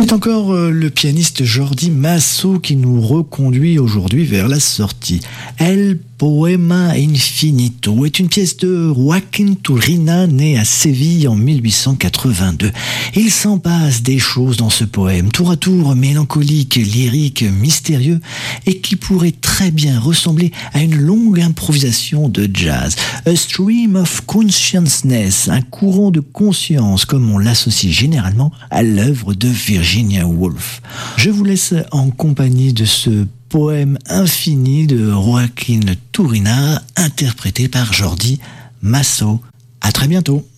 C'est encore le pianiste Jordi Masso qui nous reconduit aujourd'hui vers la sortie. El Poema Infinito est une pièce de Joaquín Turina, né à Séville en 1882. Il s'en passe des choses dans ce poème, tour à tour mélancolique, lyrique, mystérieux, et qui pourrait très bien ressembler à une longue improvisation de jazz. A stream of consciousness, un courant de conscience, comme on l'associe généralement à l'œuvre de Virginia Woolf. Je vous laisse en compagnie de ce poème infini de Joaquín Turina, interprété par Jordi Masso. À très bientôt.